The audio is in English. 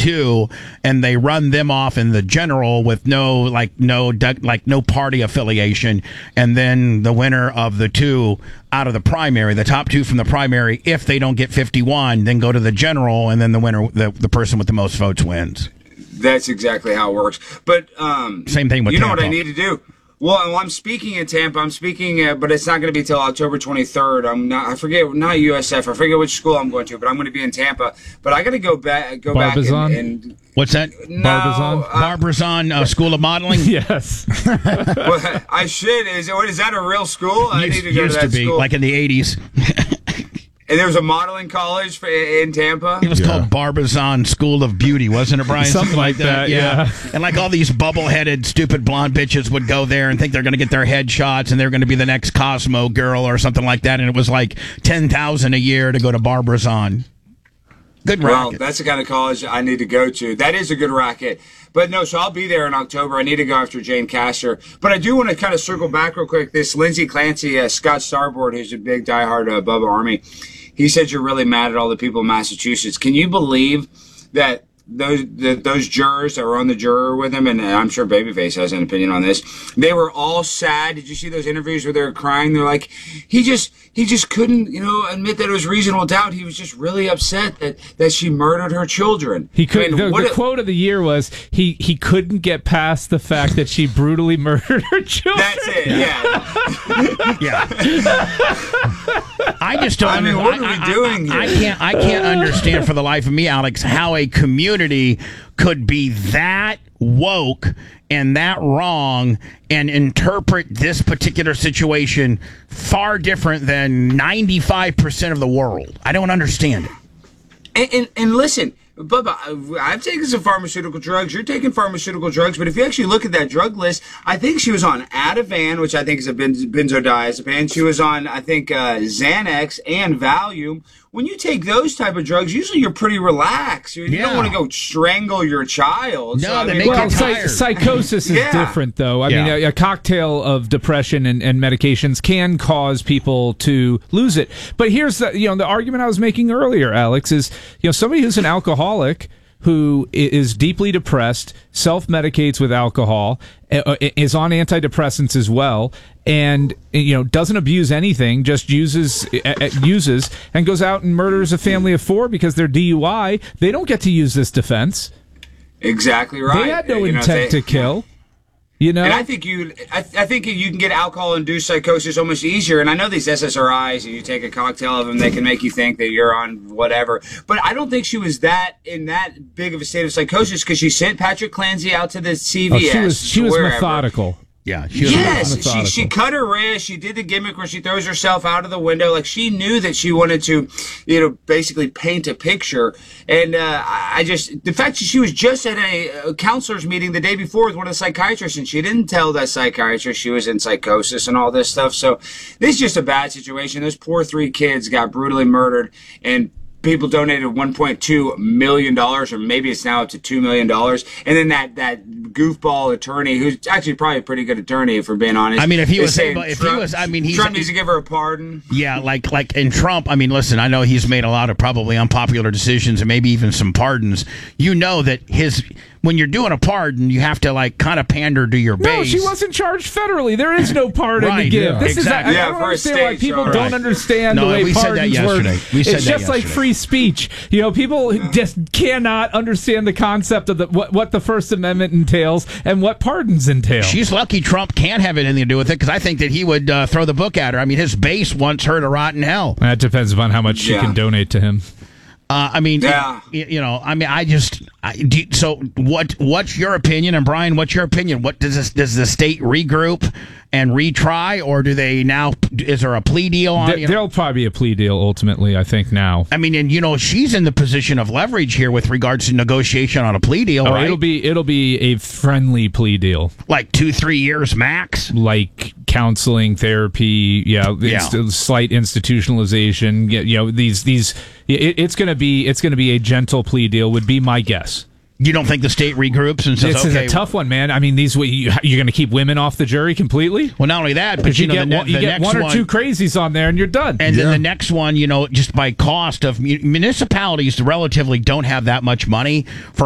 two, and they run them off in the general with no party affiliation, and then the winner of the two out of the primary, the top two from the primary, if they don't get 51, then go to the general, and then the winner, the person with the most votes wins. That's exactly how it works. But same thing with you know Tampa. what I need to do. Well, I'm speaking in Tampa. I'm speaking, but it's not going to be till October 23rd. Not USF. I forget which school I'm going to, but I'm going to be in Tampa. But I got to go back and what's that? No, Barbizon School of Modeling. Yes. Well, I should. Is that a real school? I need to go to that school. Like in the 80s. And there was a modeling college in Tampa. It was called Barbizon School of Beauty, wasn't it, Brian? Something like that, yeah. And like all these bubble-headed, stupid blonde bitches would go there and think they're going to get their headshots and they're going to be the next Cosmo girl or something like that. And it was like $10,000 a year to go to Barbizon. Good racket. Well, that's the kind of college I need to go to. That is a good racket. But no, so I'll be there in October. I need to go after Jane Castor. But I do want to kind of circle back real quick. This Lindsey Clancy, Scott Starboard, who's a big diehard Bubba Army, he said you're really mad at all the people in Massachusetts. Can you believe that those jurors that were on the juror with him, and I'm sure Babyface has an opinion on this, they were all sad. Did you see those interviews where they were crying? They're like, he just couldn't, admit that it was reasonable doubt. He was just really upset that she murdered her children. He could. The quote of the year was he couldn't get past the fact that she brutally murdered her children. That's it. Yeah. Yeah. I just don't. What are we doing here? I can't understand for the life of me, Alex, how a community could be that woke and that wrong and interpret this particular situation far different than 95% of the world. I don't understand it. And listen, Bubba, I've taken some pharmaceutical drugs. You're taking pharmaceutical drugs. But if you actually look at that drug list, I think she was on Ativan, which I think is a benzodiazepine. She was on, I think, Xanax and Valium. When you take those type of drugs, usually you're pretty relaxed. You don't want to go strangle your child. No, they make you tired. Psychosis is different, though. I mean, a cocktail of depression and medications can cause people to lose it. But here's the argument I was making earlier, Alex, is somebody who's an alcoholic who is deeply depressed, self-medicates with alcohol, is on antidepressants as well, and doesn't abuse anything, just uses and goes out and murders a family of four because they're DUI. They don't get to use this defense. Exactly right. They had no intent to kill. And I think you can get alcohol-induced psychosis almost easier. And I know these SSRIs, and you take a cocktail of them, they can make you think that you're on whatever. But I don't think she was in that big of a state of psychosis because she sent Patrick Clancy out to the CVS. She was methodical. Yeah. She cut her wrist. She did the gimmick where she throws herself out of the window. Like, she knew that she wanted to, basically paint a picture. And the fact that she was just at a counselor's meeting the day before with one of the psychiatrists, and she didn't tell that psychiatrist she was in psychosis and all this stuff. So this is just a bad situation. Those poor 3 kids got brutally murdered, and people donated $1.2 million, or maybe it's now up to $2 million. And then that goofball attorney, who's actually probably a pretty good attorney, if we're being honest. I mean, Trump needs to give her a pardon. Yeah, like in Trump, I mean, listen, I know he's made a lot of probably unpopular decisions and maybe even some pardons. You know that when you're doing a pardon, you have to kind of pander to your base. No, she wasn't charged federally. There is no pardon to give. Yeah, exactly. I don't understand why people don't understand the way pardons work. It's just like free speech. People just cannot understand the concept of what the First Amendment entails and what pardons entail. She's lucky Trump can't have anything to do with it, because I think that he would throw the book at her. I mean, his base wants her to rot in hell. That depends upon how much she can donate to him. So what's your opinion? And Brian, what's your opinion? What does the state regroup and retry, or do they now? Is there a plea deal on? There'll probably be a plea deal ultimately, I think now. I mean, and she's in the position of leverage here with regards to negotiation on a plea deal. Right? It'll be a friendly plea deal, like 2-3 years max, like counseling, therapy, slight institutionalization. It's going to be a gentle plea deal, would be my guess. You don't think the state regroups and says, "This is a tough one, man"? I mean, you're going to keep women off the jury completely? Well, not only that, but you get one or two crazies on there, and you're done. And then the next one, just by cost of municipalities, relatively don't have that much money for